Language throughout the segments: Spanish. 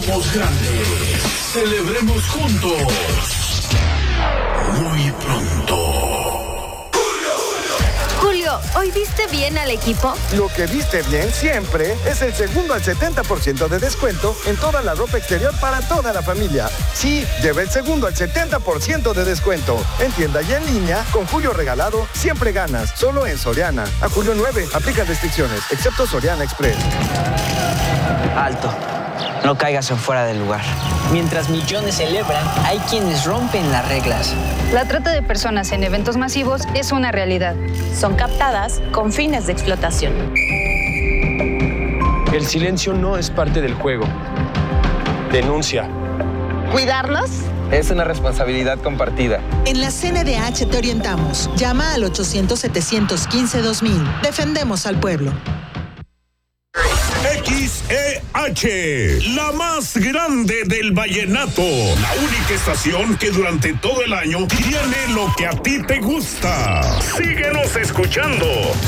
somos grandes. Celebremos juntos. Muy pronto. Julio, ¿hoy viste bien al equipo? Lo que viste bien siempre es el segundo al 70% de descuento en toda la ropa exterior para toda la familia. Sí, lleva el segundo al 70% de descuento. En tienda y en línea, con Julio regalado, siempre ganas. Solo en Soriana. A julio 9, aplica restricciones, excepto Soriana Express. Alto. No caigas en fuera del lugar. Mientras millones celebran, hay quienes rompen las reglas. La trata de personas en eventos masivos es una realidad. Son captadas con fines de explotación. El silencio no es parte del juego. Denuncia. ¿Cuidarnos? Es una responsabilidad compartida. En la CNDH te orientamos. Llama al 800-715-2000. Defendemos al pueblo. XEH, la más grande del vallenato. La única estación que durante todo el año tiene lo que a ti te gusta. Síguenos escuchando.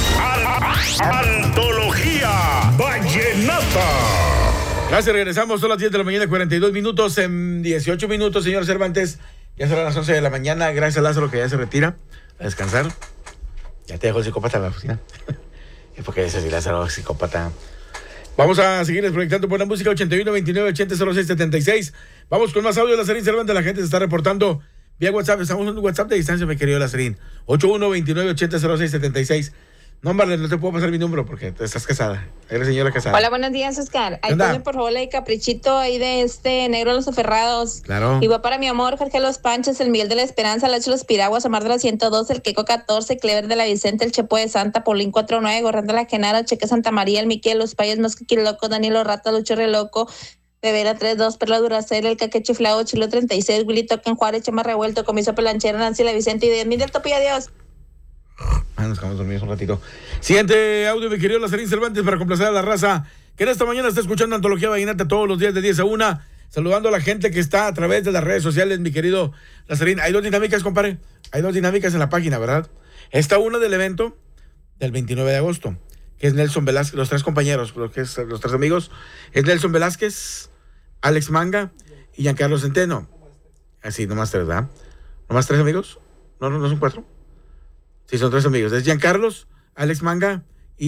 Antología Vallenata. Gracias, regresamos. Son las 10 de la mañana, 42 minutos. En 18 minutos, señor Cervantes. Ya serán las 11 de la mañana. Gracias a Lázaro, que ya se retira a descansar. Ya te dejó el psicópata en la oficina. ¿Y por qué dices Lázaro, psicópata? Vamos a seguirles proyectando por la música 81-29-80-06-76. Vamos con más audio de Lazarín Cervantes. La gente se está reportando vía WhatsApp. Estamos en un WhatsApp de distancia, mi querido Lazarín. 81-29-80-06-76. No, Marlene, no te puedo pasar mi número porque estás casada. Eres señora casada. Hola, buenos días, Oscar. Ahí ponme, por favor, el caprichito ahí de Negro Los Aferrados. Claro. Y va para mi amor, Jorge Los Panches, el Miguel de la Esperanza, Lacho Los Piraguas, Omar de la 102, el Queco 14, Clever de la Vicente, el Chepo de Santa, Paulín 49, Gorrán de la Genaro, Cheque Santa María, el Miquel, Los Payas, Mosquiqui Loco, Danilo Rata, Lucho Reloco, Bebera 32, Perla Duracel, el Caque Chiflao, Chilo 36, Willy Toquen Juárez, Chema Revuelto, Comiso Pelanchero, Nancy la Vicente y de mí del Topo y adiós. Nos quedamos dormidos un ratito. Siguiente audio, mi querido Lazarín Cervantes, para complacer a la raza que en esta mañana está escuchando Antología Vallenata todos los días de 10 a 1. Saludando a la gente que está a través de las redes sociales, mi querido Lazarín. Hay dos dinámicas, compadre. Hay dos dinámicas en la página, ¿verdad? Está una del evento del 29 de agosto, que es Nelson Velázquez, los tres compañeros, los tres amigos. Es Nelson Velázquez, Alex Manga y Giancarlo Centeno. Así, nomás tres, ¿verdad? ¿Nomás tres amigos? ¿No son cuatro? Sí, son tres amigos. Es Giancarlos, Alex Manga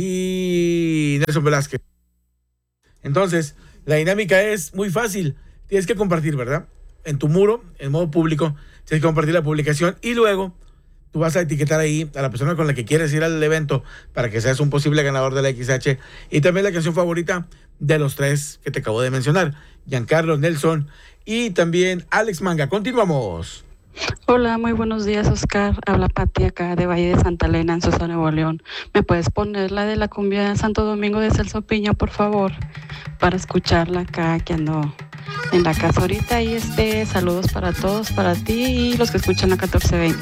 y Nelson Velázquez. Entonces, la dinámica es muy fácil. Tienes que compartir, ¿verdad? En tu muro, en modo público, tienes que compartir la publicación y luego tú vas a etiquetar ahí a la persona con la que quieres ir al evento para que seas un posible ganador de la XH y también la canción favorita de los tres que te acabo de mencionar. Giancarlo, Nelson y también Alex Manga. Continuamos. Hola, muy buenos días, Oscar. Habla Pati acá de Valle de Santa Elena, en Sosa, Nuevo León. ¿Me puedes poner la de la cumbia de Santo Domingo de Celso Piña, por favor? Para escucharla acá, que ando en la casa ahorita. Y saludos para todos, para ti y los que escuchan la 1420.